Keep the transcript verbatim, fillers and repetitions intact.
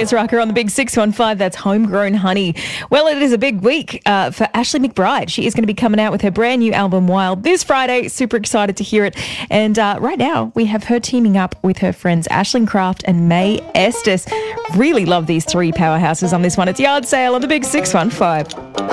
It's Rocker on the Big six one five. That's Homegrown Honey. Well, it is a big week uh, for Ashley McBryde. She is going to be coming out with her brand new album, Wild, this Friday. Super excited to hear it. And uh, right now, we have her teaming up with her friends Ashling Craft and May Estes. Really love these three powerhouses on this one. It's Yard Sale on the Big six one five.